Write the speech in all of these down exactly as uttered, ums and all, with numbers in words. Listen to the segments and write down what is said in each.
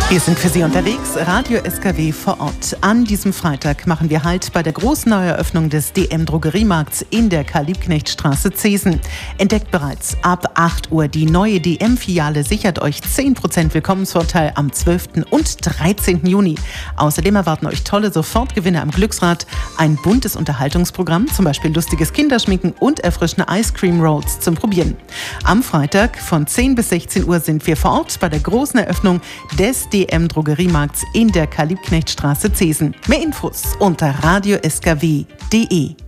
Wir sind für Sie unterwegs, Radio S K W vor Ort. An diesem Freitag machen wir Halt bei der großen Neueröffnung des D M-Drogeriemarkts in der Karl-Liebknecht-Straße Zeesen. Entdeckt bereits ab acht Uhr die neue D M-Filiale, sichert euch zehn Prozent Willkommensvorteil am zwölften und dreizehnten Juni. Außerdem erwarten euch tolle Sofortgewinne am Glücksrad, ein buntes Unterhaltungsprogramm, zum Beispiel lustiges Kinderschminken und erfrischende Ice Cream Rolls zum Probieren. Am Freitag von zehn bis sechzehn Uhr sind wir vor Ort bei der großen Eröffnung des D M-Drogeriemarkts in der Karl-Liebknecht-Straße Zeesen. Mehr Infos unter radio s k w punkt d e.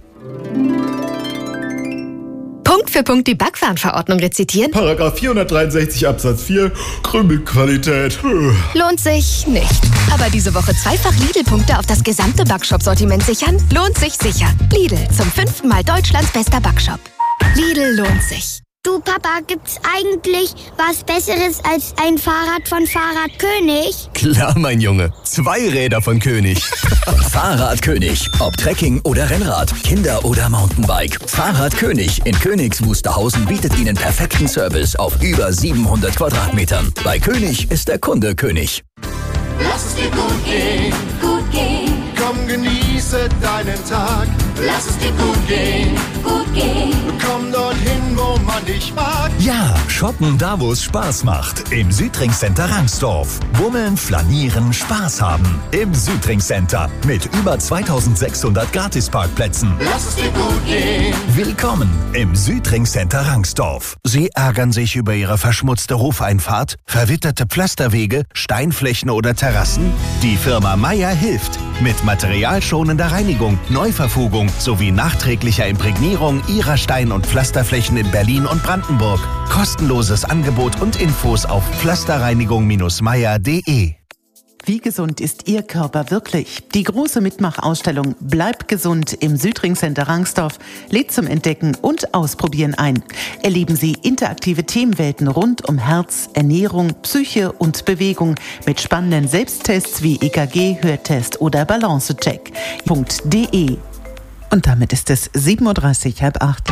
Punkt für Punkt die Backwarenverordnung rezitieren? Paragraph vierhundertdreiundsechzig Absatz vier, Krümelqualität. Lohnt sich nicht. Aber diese Woche zweifach Lidl-Punkte auf das gesamte Backshop-Sortiment sichern? Lohnt sich sicher. Lidl, zum fünften Mal Deutschlands bester Backshop. Lidl lohnt sich. Du Papa, gibt's eigentlich was Besseres als ein Fahrrad von Fahrradkönig? Klar, mein Junge. Zwei Räder von König. Fahrradkönig. Ob Trekking oder Rennrad, Kinder- oder Mountainbike. Fahrradkönig in Königs Wusterhausen bietet Ihnen perfekten Service auf über siebenhundert Quadratmetern. Bei König ist der Kunde König. Lass es dir gut gehen, gut gehen. Komm, genieße deinen Tag. Lass es dir gut gehen, gut gehen. Komm dorthin, wo man dich mag. Ja, shoppen da, wo es Spaß macht. Im Südring Center Rangsdorf. Bummeln, flanieren, Spaß haben. Im Südring Center mit über zweitausendsechshundert Gratisparkplätzen. Lass es dir gut gehen. Willkommen im Südring Center Rangsdorf. Sie ärgern sich über Ihre verschmutzte Hofeinfahrt, verwitterte Pflasterwege, Steinflächen oder Terrassen? Die Firma Meier hilft. Mit materialschonender Reinigung, Neuverfugung sowie nachträglicher Imprägnierung Ihrer Stein- und Pflasterflächen in Berlin und Brandenburg. Kostenloses Angebot und Infos auf pflasterreinigung Bindestrich meier punkt d e. Wie gesund ist Ihr Körper wirklich? Die große Mitmachausstellung Bleib gesund im Südring Center Rangsdorf lädt zum Entdecken und Ausprobieren ein. Erleben Sie interaktive Themenwelten rund um Herz, Ernährung, Psyche und Bewegung mit spannenden Selbsttests wie E K G, Hörtest oder Balancecheck. .de. Und damit ist es sieben Uhr dreißig, halb acht.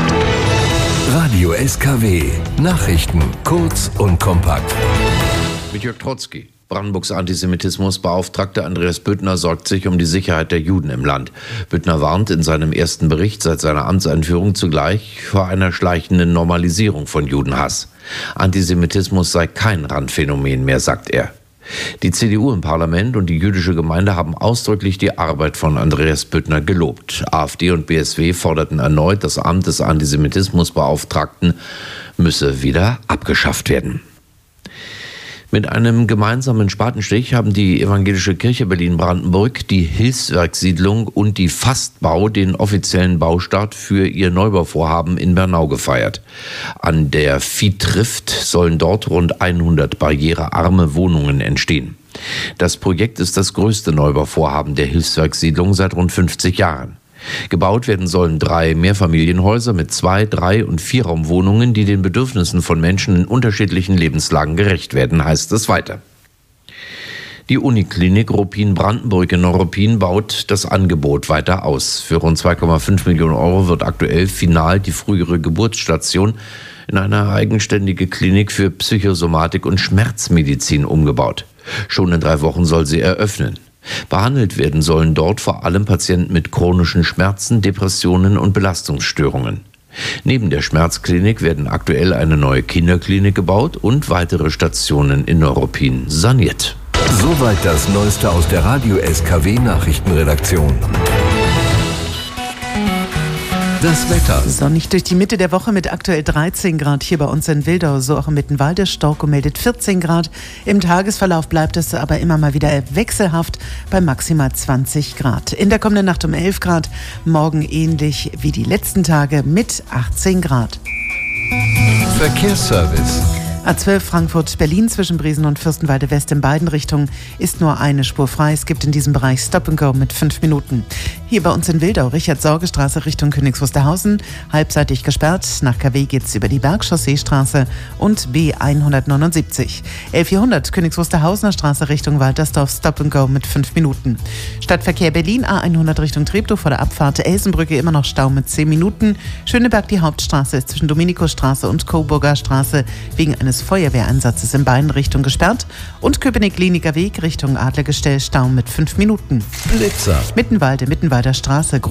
Radio S K W. Nachrichten kurz und kompakt. Mit Jörg Trotzki. Brandenburgs Antisemitismusbeauftragter Andreas Büttner sorgt sich um die Sicherheit der Juden im Land. Büttner warnt in seinem ersten Bericht seit seiner Amtseinführung zugleich vor einer schleichenden Normalisierung von Judenhass. Antisemitismus sei kein Randphänomen mehr, sagt er. Die C D U im Parlament und die jüdische Gemeinde haben ausdrücklich die Arbeit von Andreas Büttner gelobt. AfD und B S W forderten erneut, das Amt des Antisemitismusbeauftragten müsse wieder abgeschafft werden. Mit einem gemeinsamen Spatenstich haben die Evangelische Kirche Berlin-Brandenburg, die Hilfswerksiedlung und die Fastbau den offiziellen Baustart für ihr Neubauvorhaben in Bernau gefeiert. An der Viehtrift sollen dort rund hundert barrierearme Wohnungen entstehen. Das Projekt ist das größte Neubauvorhaben der Hilfswerksiedlung seit rund fünfzig Jahren. Gebaut werden sollen drei Mehrfamilienhäuser mit zwei, drei und Vierraumwohnungen, die den Bedürfnissen von Menschen in unterschiedlichen Lebenslagen gerecht werden, heißt es weiter. Die Uniklinik Ruppin-Brandenburg in Neuruppin baut das Angebot weiter aus. Für rund zwei Komma fünf Millionen Euro wird aktuell final die frühere Geburtsstation in eine eigenständige Klinik für Psychosomatik und Schmerzmedizin umgebaut. Schon in drei Wochen soll sie eröffnen. Behandelt werden sollen dort vor allem Patienten mit chronischen Schmerzen, Depressionen und Belastungsstörungen. Neben der Schmerzklinik werden aktuell eine neue Kinderklinik gebaut und weitere Stationen in Neuruppin saniert. Soweit das Neueste aus der Radio S K W Nachrichtenredaktion. Das Wetter. Sonnig durch die Mitte der Woche mit aktuell dreizehn Grad hier bei uns in Wildau, so auch in Mittenwalde. Storkow meldet vierzehn Grad. Im Tagesverlauf bleibt es aber immer mal wieder wechselhaft bei maximal zwanzig Grad. In der kommenden Nacht um elf Grad, morgen ähnlich wie die letzten Tage mit achtzehn Grad. Verkehrsservice. A zwölf Frankfurt-Berlin zwischen Briesen und Fürstenwalde West in beiden Richtungen ist nur eine Spur frei. Es gibt in diesem Bereich Stop and Go mit fünf Minuten. Hier bei uns in Wildau, Richard-Sorge-Straße Richtung Königs Wusterhausen, halbseitig gesperrt. Nach K W geht's über die Bergchausseestraße und B hundertneunundsiebzig. elfvierhundert Königs Wusterhausener Straße Richtung Waltersdorf, Stop and Go mit fünf Minuten. Stadtverkehr Berlin A hundert Richtung Treptow vor der Abfahrt Elsenbrücke immer noch Stau mit zehn Minuten. Schöneberg die Hauptstraße ist zwischen Dominikusstraße und Coburger Straße wegen eines eines Feuerwehreinsatzes in beiden Richtungen gesperrt. Und Köpenick-Kliniker Weg Richtung Adlergestell Stau mit fünf Minuten. Blitzer. Mittenwalde, Mittenwalder Straße.